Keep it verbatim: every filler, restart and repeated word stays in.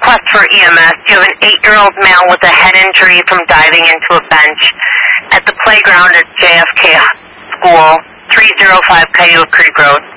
request for E M S. You have an eight-year-old male with a head injury from diving into a bench at the playground at J F K School, three oh five Coyote Creek Road.